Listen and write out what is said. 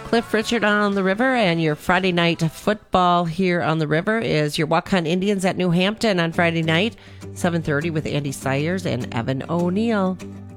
Cliff Richard on the River, and your Friday night football here on the River is your Waukon Indians at New Hampton on Friday night, 7:30 with Andy Sayers and Evan O'Neill.